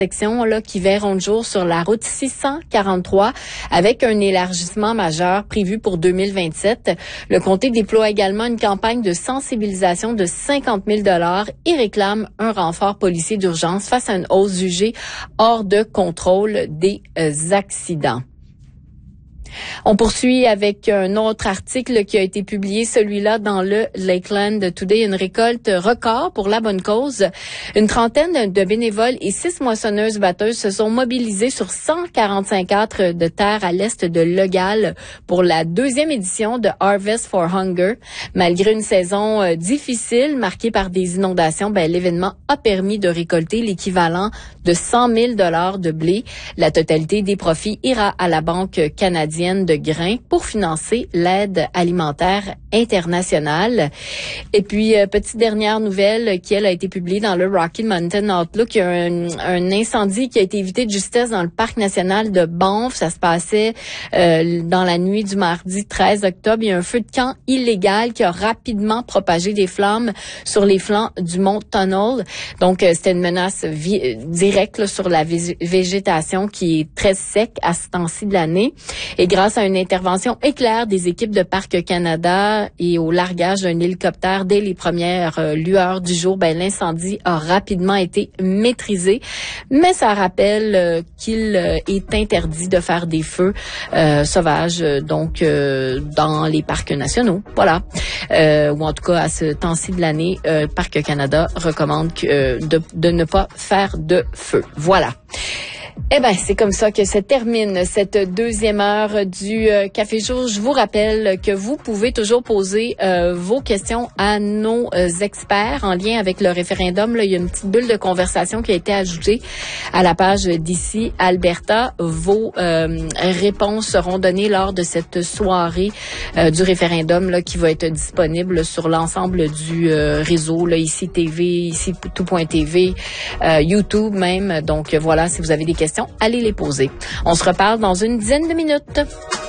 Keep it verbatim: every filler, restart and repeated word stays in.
sections là, qui verront le jour sur la route six cent quarante-trois avec un élargissement majeur prévu pour deux mille vingt-sept. Le comté déploie également une campagne de sensibilisation de cinquante mille dollars et réclame un renfort policier d'urgence face à une hausse jugée hors de contrôle des euh, accidents. On poursuit avec un autre article qui a été publié, celui-là dans le Lakeland Today, une récolte record pour la bonne cause. Une trentaine de bénévoles et six moissonneuses batteuses se sont mobilisés sur cent quarante-cinq acres de terre à l'est de Legal pour la deuxième édition de Harvest for Hunger. Malgré une saison euh, difficile marquée par des inondations, ben, l'événement a permis de récolter l'équivalent de cent mille dollars de blé. La totalité des profits ira à la Banque canadienne de grains pour financer l'aide alimentaire internationale. Et puis, euh, petite dernière nouvelle qui, elle, a été publiée dans le Rocky Mountain Outlook. Il y a un, un incendie qui a été évité de justesse dans le parc national de Banff. Ça se passait euh, dans la nuit du mardi treize octobre. Il y a un feu de camp illégal qui a rapidement propagé des flammes sur les flancs du mont Tunnel. Donc, euh, c'était une menace vi- directe là, sur la vé- végétation qui est très sec à ce temps-ci de l'année. Et grâce à une intervention éclair des équipes de Parc Canada et au largage d'un hélicoptère dès les premières euh, lueurs du jour, ben l'incendie a rapidement été maîtrisé. Mais ça rappelle euh, qu'il euh, est interdit de faire des feux euh, sauvages, donc euh, dans les parcs nationaux. Voilà. Euh, ou en tout cas, à ce temps-ci de l'année, euh, Parc Canada recommande que, euh, de, de ne pas faire de feu. Voilà. Eh ben, c'est comme ça que se termine cette deuxième heure du euh, Café Jour. Je vous rappelle que vous pouvez toujours poser euh, vos questions à nos euh, experts en lien avec le référendum. Là, il y a une petite bulle de conversation qui a été ajoutée à la page d'ici Alberta. Vos euh, réponses seront données lors de cette soirée euh, du référendum là, qui va être disponible sur l'ensemble du euh, réseau, là, ici T V, ici tout point T V, euh, YouTube même. Donc voilà, si vous avez des questions, allez les poser. On se reparle dans une dizaine de minutes.